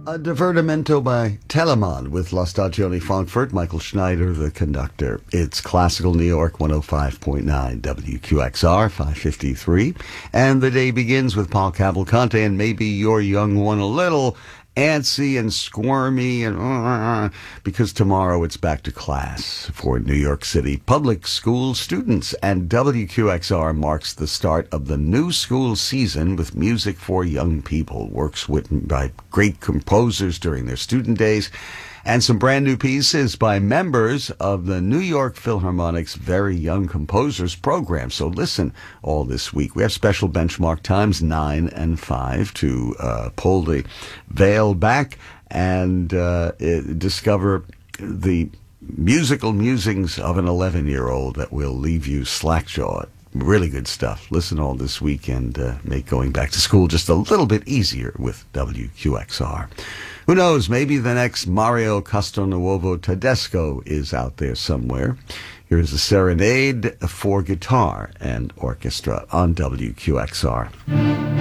A divertimento by Telemann with La Stagione Frankfurt, Michael Schneider, the conductor. It's Classical New York 105.9 WQXR 553. And the day begins with Paul Cavalcante and maybe your young one a little antsy and squirmy and because tomorrow it's back to class for New York City public school students, and WQXR marks the start of the new school season with music for young people, works written by great composers during their student days, and some brand new pieces by members of the New York Philharmonic's Very Young Composers program. So listen all this week. We have special benchmark times, 9 and 5, to pull the veil back and discover the musical musings of an 11-year-old that will leave you slack-jawed. Really good stuff. Listen all this week and make going back to school just a little bit easier with WQXR. Who knows, maybe the next Mario Castelnuovo Tedesco is out there somewhere. Here's a serenade for guitar and orchestra on WQXR.